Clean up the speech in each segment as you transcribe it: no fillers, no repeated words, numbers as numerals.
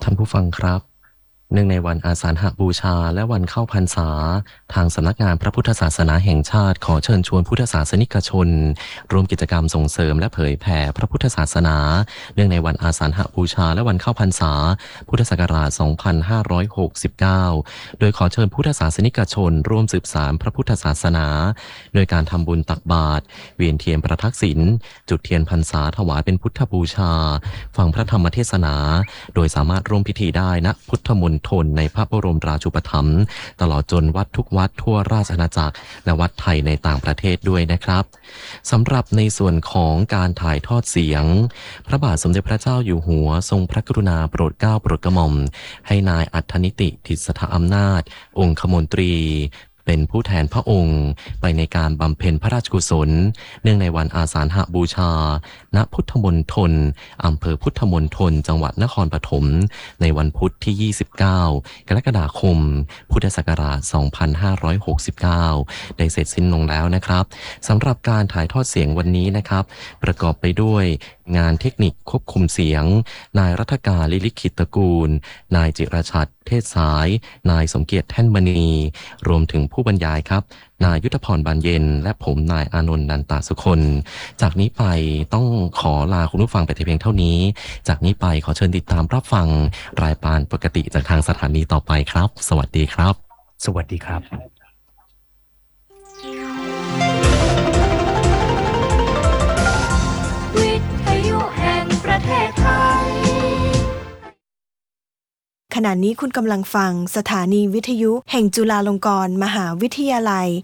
ท่านผู้ฟังครับเนื่องในวันอาสาฬหบูชาและวันเข้าพรรษาทางสำนักงานพระพุทธศาสนาแห่งชาติขอเชิญชวนพุทธศาสนิกชนร่วมกิจกรรมส่งเสริมและเผยแผ่พระพุทธศาสนาเนื่องในวันอาสาฬหบูชาและวันเข้าพรรษาพุทธศักราช 2569 โดยขอเชิญพุทธศาสนิกชนร่วมสืบสานพระพุทธศาสนาโดยการทำบุญตักบาตรเวียนเทียนประทักษิณจุดเทียนพรรษาถวายเป็นพุทธบูชาฟังพระธรรมเทศนาโดยสามารถร่วมพิธีได้ณพุทธมณฑลในพระบรมราชูปถัมภ์ตลอดจนวัดทุกวัดทั่วราชอาณาจักรและวัดไทยในต่างประเทศด้วยนะครับสำหรับในส่วนของการถ่ายทอดเสียงพระบาทสมเด็จพระเจ้าอยู่หัวทรงพระกรุณาโปรดเกล้าโปรดกระหม่อมให้นายอัธนิติดิษฐอำนาจองคมนตรีเป็นผู้แทนพระองค์ไปในการบำเพ็ญพระราชกุศลเนื่องในวันอาสาฬหบูชาณพุทธมณฑลอำเภอพุทธมณฑลจังหวัดนครปฐมในวันพุธที่ 29 กรกฎาคม พุทธศักราช 2569 ได้เสร็จสิ้นลงแล้วนะครับสำหรับการถ่ายทอดเสียงวันนี้นะครับประกอบไปด้วยงานเทคนิคควบคุมเสียงนายรัฐกาลิลิขิตตระกูลนายจิรชัดเทศสายนายสมเกียรติแท่นมณีรวมถึงผู้บรรยายครับนายยุทธพรบานเย็นและผมนายอานนท์นันตาสุคนจากนี้ไปต้องขอลาคุณผู้ฟังไปแต่เพียงเท่านี้จากนี้ไปขอเชิญติดตามรับฟังรายการปกติจากทางสถานีต่อไปครับสวัสดีครับสวัสดีครับวิทยุแห่งประเทศไทยขณะนี้คุณกำลังฟังสถานีวิทยุแห่งจุฬาลงกรณ์มหาวิทยาลัย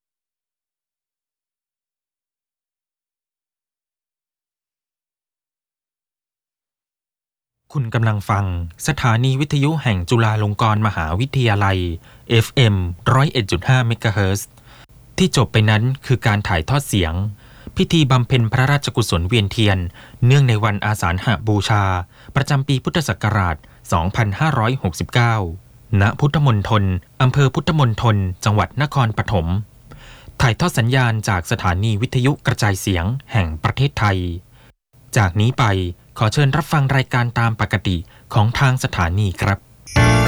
คุณกำลังฟังสถานีวิทยุแห่งจุฬาลงกรณ์มหาวิทยาลัย FM 101.5 เมกะเฮิรตซ์ที่จบไปนั้นคือการถ่ายทอดเสียงพิธีบำเพ็ญพระราชกุศลเวียนเทียนเนื่องในวันอาสาฬหบูชาประจำปีพุทธศักราช 2569 ณ พุทธมณฑลอำเภอพุทธมณฑลจังหวัดนครปฐมถ่ายทอดสัญญาณจากสถานีวิทยุกระจายเสียงแห่งประเทศไทยจากนี้ไปขอเชิญรับฟังรายการตามปกติของทางสถานีครับ